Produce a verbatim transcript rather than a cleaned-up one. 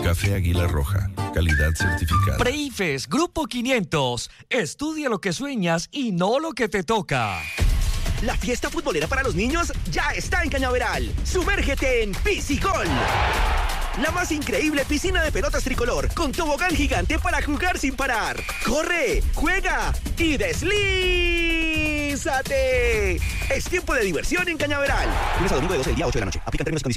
Café Águila Roja, calidad certificada. Preifes, Grupo quinientos. Estudia lo que sueñas y no lo que te toca. La fiesta futbolera para los niños ya está en Cañaveral. Sumérgete en Piscigol. La más increíble piscina de pelotas tricolor, con tobogán gigante para jugar sin parar. ¡Corre, juega y deslízate! Es tiempo de diversión en Cañaveral. Lunes a domingo de doce del día, ocho de la noche. Aplican términos y condiciones.